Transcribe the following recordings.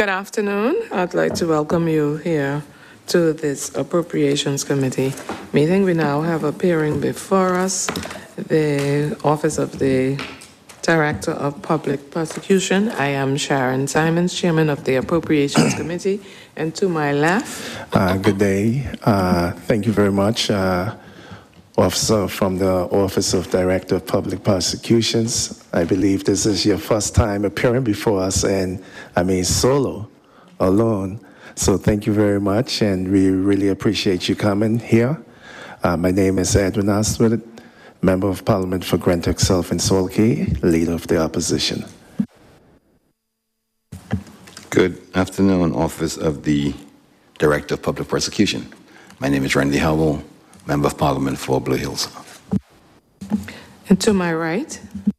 Good afternoon. I'd like to welcome you here to this Appropriations Committee meeting. We now have appearing before us the Office of the Director of Public Prosecution. I am Sharon Simons, Chairman of the Appropriations Committee, and to my left... Good day. Thank you very much. Officer from the Office of Director of Public Prosecutions. I believe this is your first time appearing before us, and I mean solo, alone. So thank you very much, and we really appreciate you coming here. My name is Edwin Astwood, Member of Parliament for Grencrook South and Salt Cay, Leader of the Opposition. Good afternoon, Office of the Director of Public Prosecution. My name is Randy Howell, Member of Parliament for Blue Hills. And to my right.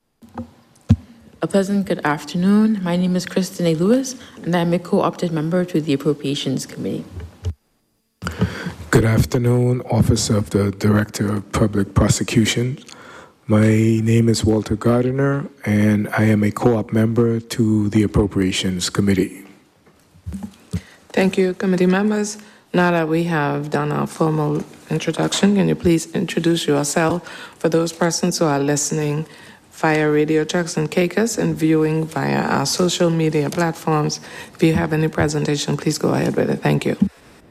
A pleasant good afternoon. My name is Kristen A. Lewis, and I'm a co-opted member to the Appropriations Committee. Good afternoon, Office of the Director of Public Prosecution. My name is Walter Gardiner, and I am a co-op member to the Appropriations Committee. Thank you, committee members. Now that we have done our formal introduction, can you please introduce yourself for those persons who are listening via Radio Turks and Caicos and viewing via our social media platforms? If you have any presentation, please go ahead with it. Thank you.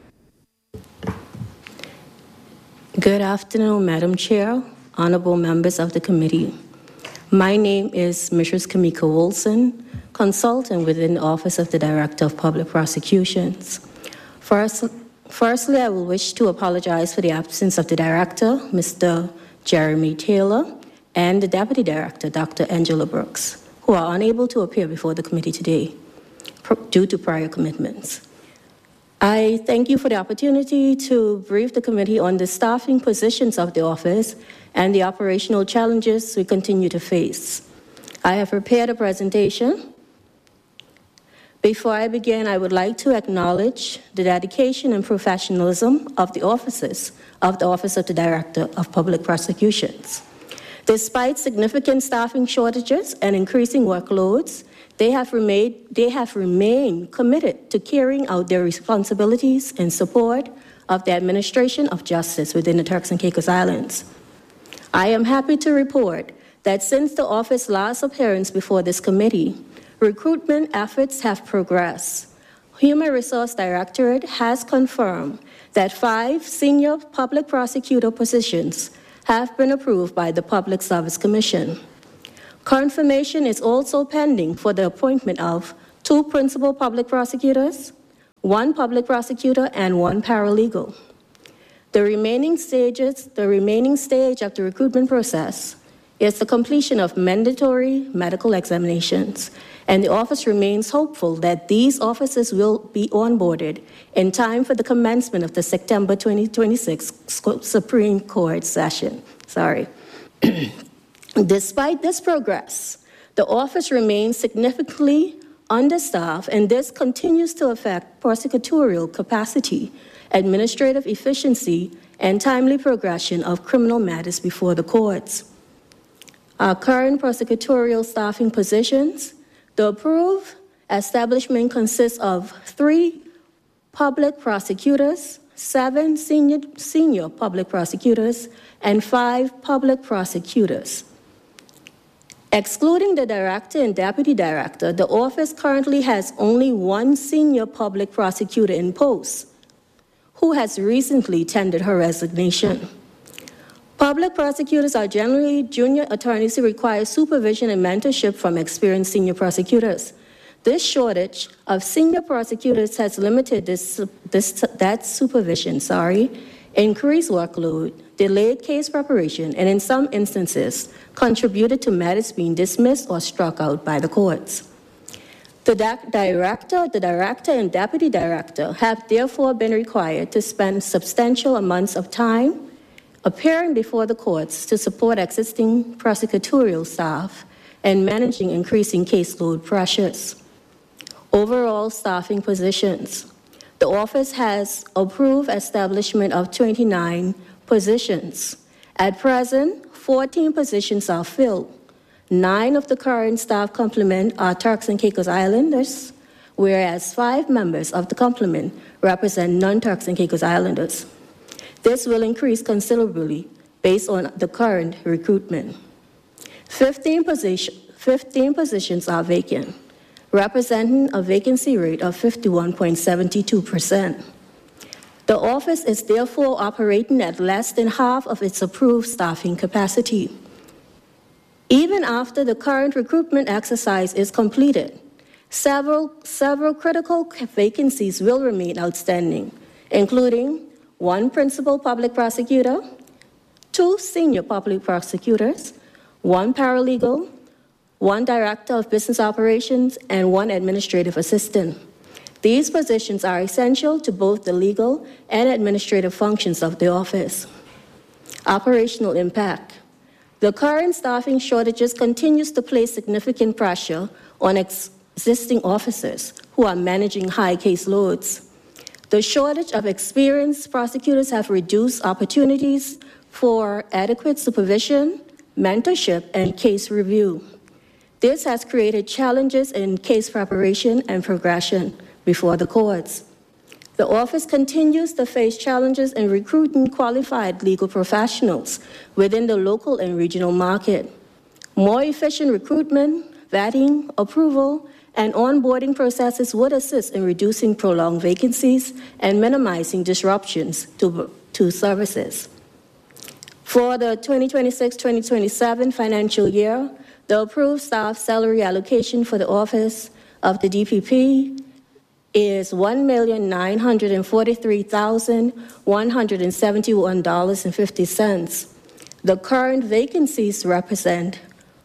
Good afternoon, Madam Chair, honorable members of the committee. My name is Mrs. Kamika Wilson, consultant within the Office of the Director of Public Prosecutions. Firstly, I will wish to apologize for the absence of the Director, Mr. Jeremy Taylor, and the Deputy Director, Dr. Angela Brooks, who are unable to appear before the committee today due to prior commitments. I thank you for the opportunity to brief the committee on the staffing positions of the office and the operational challenges we continue to face. I have prepared a presentation. Before I begin, I would like to acknowledge the dedication and professionalism of the offices of the Office of the Director of Public Prosecutions. Despite significant staffing shortages and increasing workloads, they have remained committed to carrying out their responsibilities in support of the administration of justice within the Turks and Caicos Islands. I am happy to report that since the office's last appearance before this committee, recruitment efforts have progressed. Human Resource Directorate has confirmed that 5 senior public prosecutor positions have been approved by the Public Service Commission. Confirmation is also pending for the appointment of 2 principal public prosecutors, 1 public prosecutor, and 1 paralegal. The remaining stage of the recruitment process is the completion of mandatory medical examinations, and the office remains hopeful that these officers will be onboarded in time for the commencement of the September 2026 Supreme Court session. Despite this progress, the office remains significantly understaffed, and this continues to affect prosecutorial capacity, administrative efficiency, and timely progression of criminal matters before the courts. Our current prosecutorial staffing positions: the approved establishment consists of 3 public prosecutors, 7 senior public prosecutors, and 5 public prosecutors. Excluding the director and deputy director, the office currently has only 1 senior public prosecutor in post, who has recently tendered her resignation. Public prosecutors are generally junior attorneys who require supervision and mentorship from experienced senior prosecutors. This shortage of senior prosecutors has limited that supervision, increased workload, delayed case preparation, and in some instances, contributed to matters being dismissed or struck out by the courts. The director, and deputy director have therefore been required to spend substantial amounts of time appearing before the courts to support existing prosecutorial staff and managing increasing caseload pressures. Overall staffing positions: the office has approved establishment of 29 positions. At present, 14 positions are filled. 9 of the current staff complement are Turks and Caicos Islanders, whereas 5 members of the complement represent non-Turks and Caicos Islanders. This will increase considerably based on the current recruitment. 15 positions are vacant, representing a vacancy rate of 51.72%. The office is therefore operating at less than half of its approved staffing capacity. Even after the current recruitment exercise is completed, several critical vacancies will remain outstanding, including 1 principal public prosecutor, 2 senior public prosecutors, 1 paralegal, 1 director of business operations, and 1 administrative assistant. These positions are essential to both the legal and administrative functions of the office. Operational impact. The current staffing shortages continues to place significant pressure on existing officers who are managing high caseloads. The shortage of experienced prosecutors have reduced opportunities for adequate supervision, mentorship, and case review. This has created challenges in case preparation and progression before the courts. The office continues to face challenges in recruiting qualified legal professionals within the local and regional market. More efficient recruitment, vetting, approval, and onboarding processes would assist in reducing prolonged vacancies and minimizing disruptions to services. For the 2026-2027 financial year, the approved staff salary allocation for the office of the DPP is $1,943,171.50. The current vacancies represent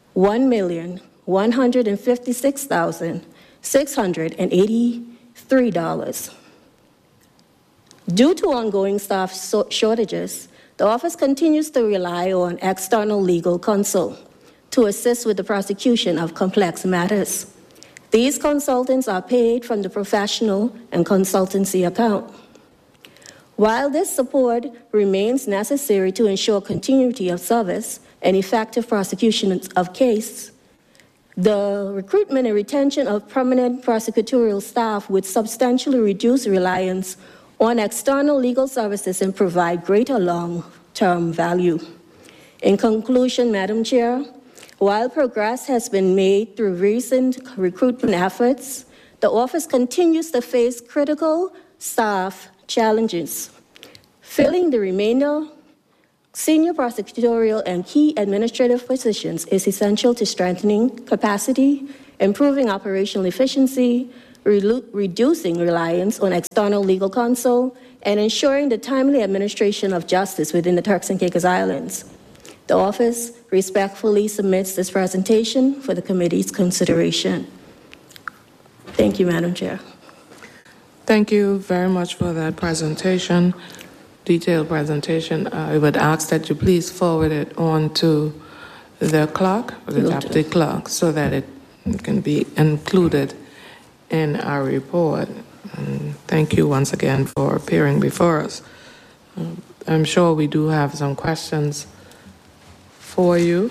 $1,156,683. Due to ongoing staff shortages, the office continues to rely on external legal counsel to assist with the prosecution of complex matters. These consultants are paid from the professional and consultancy account. While this support remains necessary to ensure continuity of service and effective prosecution of case, the recruitment and retention of permanent prosecutorial staff would substantially reduce reliance on external legal services and provide greater long-term value. In conclusion, Madam Chair, while progress has been made through recent recruitment efforts, the office continues to face critical staff challenges. Filling the remainder senior prosecutorial and key administrative positions is essential to strengthening capacity, improving operational efficiency, reducing reliance on external legal counsel, and ensuring the timely administration of justice within the Turks and Caicos Islands. The office respectfully submits this presentation for the committee's consideration. Thank you, Madam Chair. Thank you very much for that presentation, detailed presentation. I would ask that you please forward it on to the clerk, or the deputy clerk, so that it can be included in our report. And thank you once again for appearing before us. I'm sure we do have some questions for you.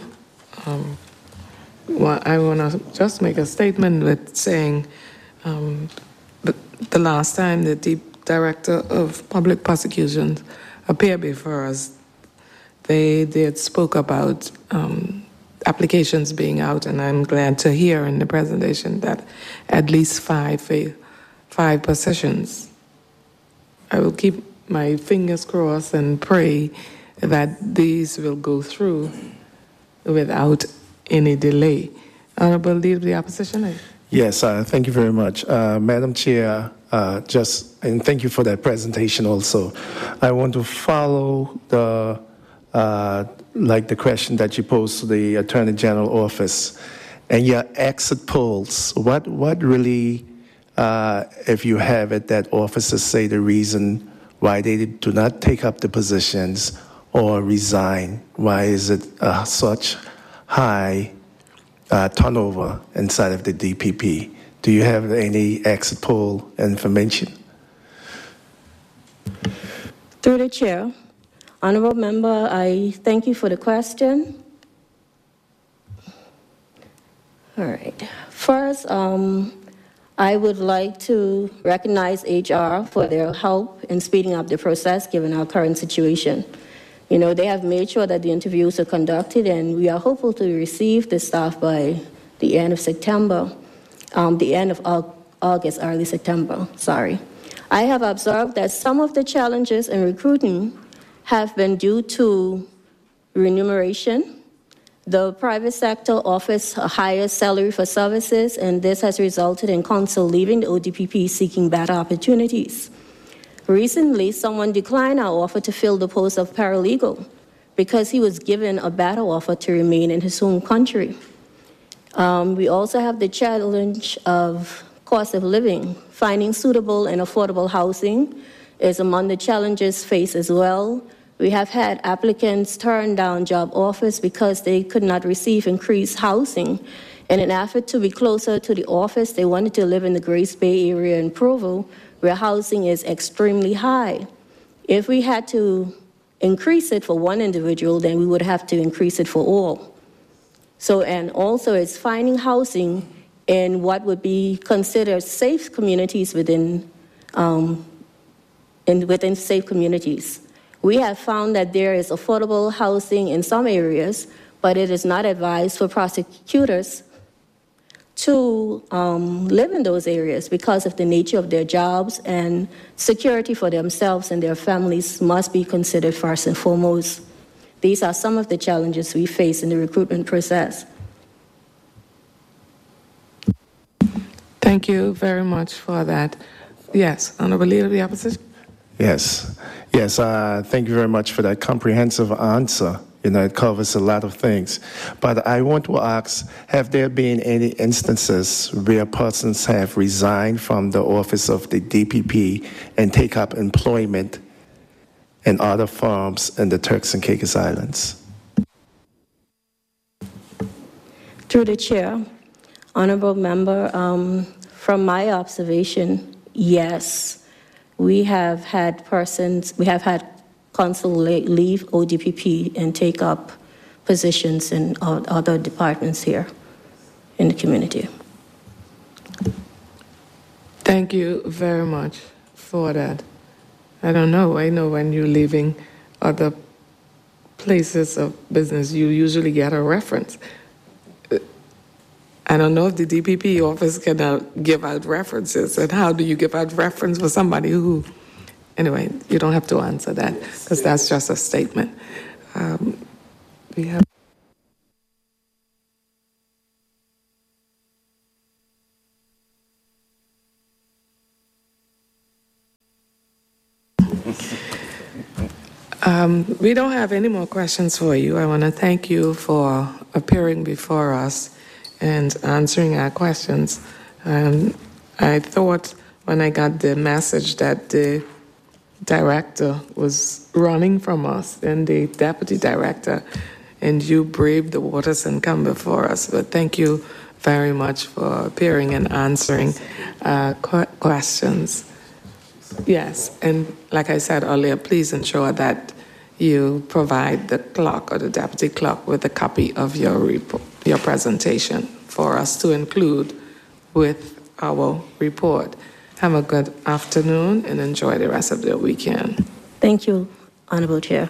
I want to just make a statement with saying the last time the Director of Public Prosecutions appeared before us, they spoke about applications being out, and I'm glad to hear in the presentation that at least five positions. I will keep my fingers crossed and pray that these will go through without any delay. Honorable Leader of the Opposition. Yes, thank you very much. Madam Chair, and thank you for that presentation also. I want to follow the question that you posed to the Attorney General office and your exit polls. What really, if you have it, that officers say the reason why they do not take up the positions or resign? Why is it such high turnover inside of the DPP? Do you have any exit poll information? Through the chair, honorable member, I thank you for the question. All right. First, I would like to recognize HR for their help in speeding up the process given our current situation. You know, they have made sure that the interviews are conducted, and we are hopeful to receive the staff by the end of September, the end of August, early September, sorry. I have observed that some of the challenges in recruiting have been due to remuneration. The private sector offers a higher salary for services, and this has resulted in council leaving the ODPP seeking better opportunities. Recently, someone declined our offer to fill the post of paralegal because he was given a better offer to remain in his home country. We also have the challenge of cost of living. Finding suitable and affordable housing is among the challenges faced as well. We have had applicants turn down job offers because they could not receive increased housing. In an effort to be closer to the office, they wanted to live in the Grace Bay area in Provo, where housing is extremely high. If we had to increase it for one individual, then we would have to increase it for all. So, and also it's finding housing in what would be considered safe communities within safe communities. We have found that there is affordable housing in some areas, but it is not advised for prosecutors to live in those areas because of the nature of their jobs, and security for themselves and their families must be considered first and foremost. These are some of the challenges we face in the recruitment process. Thank you very much for that. Yes, Honorable Leader of the Opposition. Yes. Thank you very much for that comprehensive answer. You know, it covers a lot of things. But I want to ask, have there been any instances where persons have resigned from the office of the DPP and take up employment in other firms in the Turks and Caicos Islands? Through the chair, honorable member, from my observation, yes, we have had council leave ODPP and take up positions in other departments here in the community. Thank you very much for that. I don't know. I know when you're leaving other places of business, you usually get a reference. I don't know if the DPP office can give out references, and how do you give out reference for somebody who... Anyway, you don't have to answer that because that's just a statement. We have. We don't have any more questions for you. I want to thank you for appearing before us and answering our questions. I thought when I got the message that the director was running from us, and the deputy director, and you braved the waters and come before us. But thank you very much for appearing and answering questions. Yes, and like I said earlier, please ensure that you provide the clerk or the deputy clerk with a copy of your report, your presentation, for us to include with our report. Have a good afternoon and enjoy the rest of the weekend. Thank you, Honorable Chair.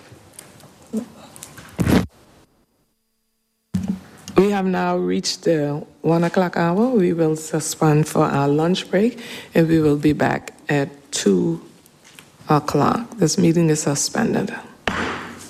We have now reached the 1 o'clock hour. We will suspend for our lunch break, and we will be back at 2 o'clock. This meeting is suspended.